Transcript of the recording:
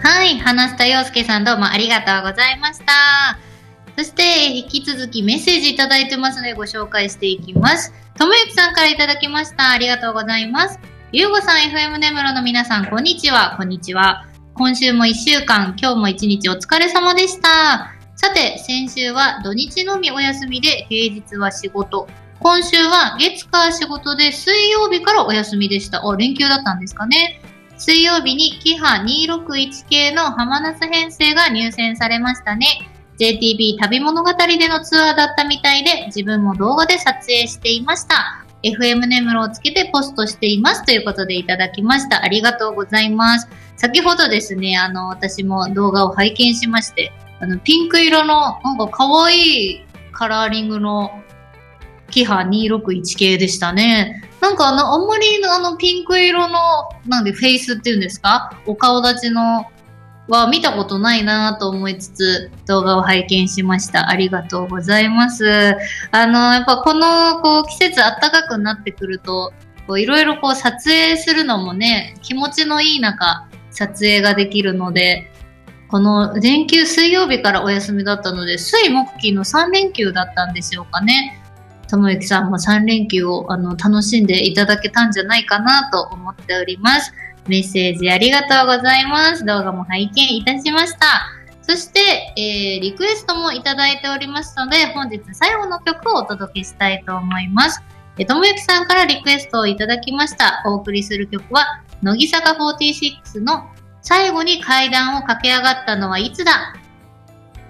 はい、花下洋介さんどうもありがとうございました。そして、引き続きメッセージいただいてますのでご紹介していきます。ともゆきさんからいただきました。ありがとうございます。ゆうごさん、FM 根室の皆さん、こんにちは。こんにちは。今週も1週間、今日も1日お疲れ様でした。さて、先週は土日のみお休みで、平日は仕事。今週は月火仕事で水曜日からお休みでした。連休だったんですかね。水曜日にキハ261系の浜那須編成が入選されましたね。JTB 旅物語でのツアーだったみたいで、自分も動画で撮影していました。FM 根室をつけてポストしていますということでいただきました。ありがとうございます。先ほどですね、私も動画を拝見しまして、ピンク色の、なんか可愛いカラーリングのキハ261系でしたね。なんかあんまりピンク色の、なんでフェイスっていうんですか？お顔立ちのは見たことないなと思いつつ動画を拝見しました。ありがとうございます。やっぱこの季節暖かくなってくると、いろいろ撮影するのもね、気持ちのいい中撮影ができるので、この連休水曜日からお休みだったので、水木金の3連休だったんでしょうかね。ともゆきさんも3連休を楽しんでいただけたんじゃないかなと思っております。メッセージありがとうございます。動画も拝見いたしました。そして、リクエストもいただいておりますので、本日最後の曲をお届けしたいと思います。ともゆきさんからリクエストをいただきました。お送りする曲は、乃木坂46の最後に階段を駆け上がったのはいつだ